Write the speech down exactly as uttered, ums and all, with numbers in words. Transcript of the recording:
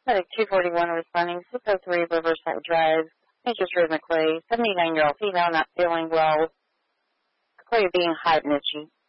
Medic two forty-one responding, six oh three Riverside Drive. Major Street McClay, seventy-nine-year-old female not feeling well. McClay being hot and itchy.